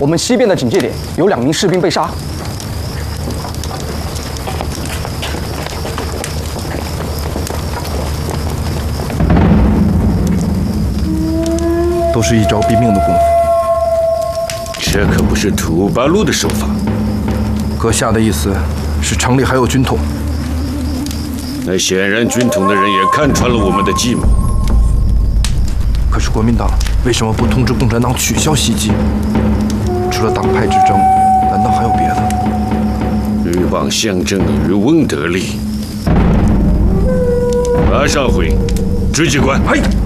我们西边的警戒点有2名士兵被杀。 都是一招毙命的功夫。 这可不是土八路的手法。 阁下的意思是城里还有军统？ 那显然军统的人也看穿了我们的计谋。 可是国民党为什么不通知共产党取消袭击？除了党派之争，难道还有别的？ 鹬蚌相争，渔翁得利。马上回，执机官。 嘿。